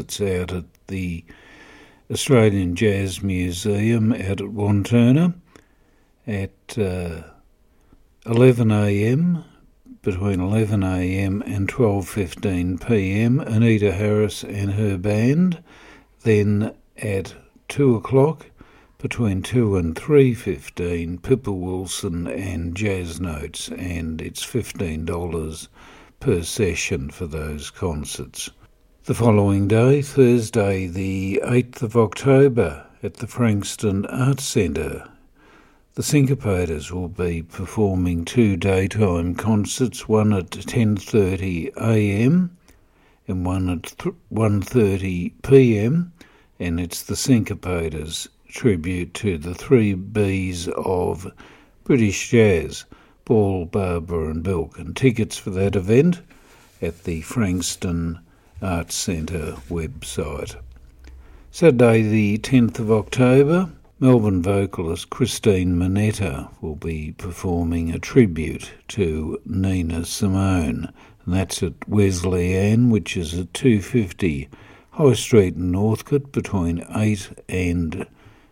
It's out at the Australian Jazz Museum out at Wantirna at 11am, between 11am and 12:15pm, Anita Harris and her band. Then at 2 o'clock, between 2 and 3:15, Pippa Wilson and Jazz Notes, and it's $15 per session for those concerts. The following day, Thursday the 8th of October, at the Frankston Arts Centre, the Syncopators will be performing two daytime concerts, one at 10:30am and one at 1:30pm, and it's the Syncopators tribute to the three Bs of British jazz, Paul, Barbara and Bilk, and tickets for that event at the Frankston Arts Centre website. Saturday the 10th of October, Melbourne vocalist Christine Monetta will be performing a tribute to Nina Simone, and that's at Wesleyan, which is at 250 High Street in Northcote, between 8 and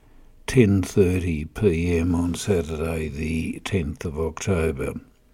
10:30pm on Saturday the 10th of October.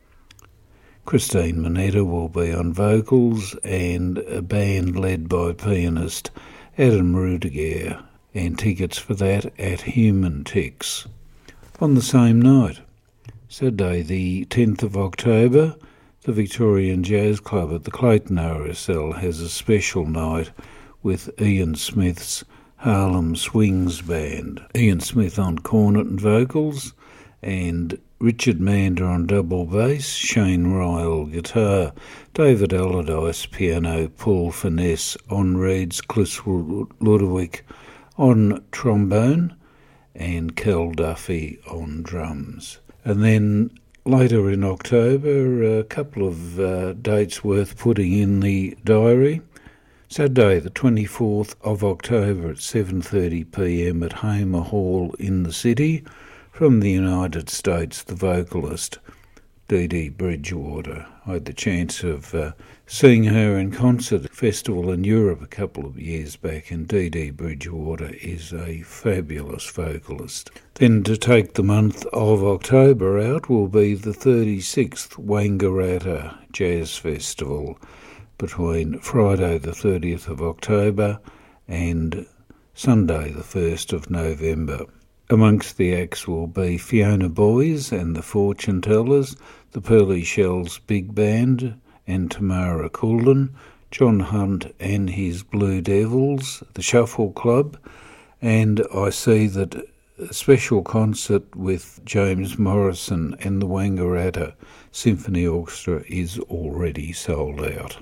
Christine Monetta will be on vocals and a band led by pianist Adam Rudiger, and tickets for that at Human Ticks. On the same night, Saturday the 10th of October, the Victorian Jazz Club at the Clayton RSL has a special night with Ian Smith's Harlem Swings Band. Ian Smith on cornet and vocals, and Richard Mander on double bass, Shane Ryle guitar, David Allardyce piano, Paul Finesse on reeds, Cliff Ludowick on trombone, and Kel Duffy on drums. And then later in October, a couple of dates worth putting in the diary. Saturday the 24th of October at 7:30pm at Hamer Hall in the city. From the United States, the vocalist Dee Dee Bridgewater. I had the chance of seeing her in concert at a festival in Europe a couple of years back, and Dee Dee Bridgewater is a fabulous vocalist. Then to take the month of October out will be the 36th Wangaratta Jazz Festival, between Friday the 30th of October and Sunday the 1st of November. Amongst the acts will be Fiona Boys and the Fortune Tellers, the Pearly Shells Big Band and Tamara Coulden, John Hunt and his Blue Devils, the Shuffle Club, and I see that a special concert with James Morrison and the Wangaratta Symphony Orchestra is already sold out.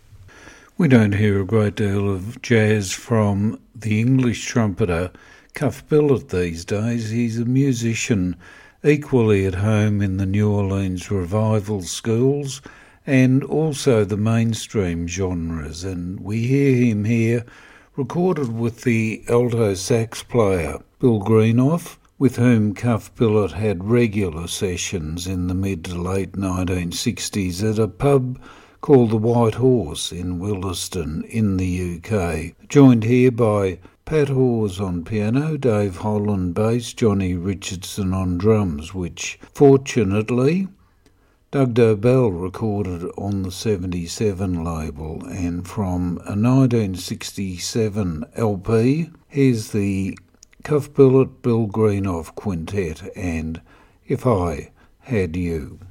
We don't hear a great deal of jazz from the English trumpeter Cuff Billett these days. He's a musician equally at home in the New Orleans revival schools and also the mainstream genres, and we hear him here recorded with the alto sax player Bill Greenough, with whom Cuff Billett had regular sessions in the mid to late 1960s at a pub called the White Horse in Williston in the UK. Joined here by Pat Hawes on piano, Dave Holland bass, Johnny Richardson on drums, which fortunately Doug Dobell recorded on the 77 label, and from a 1967 LP, here's the Cuff Billett Bill Greenough Quintet and If I Had You.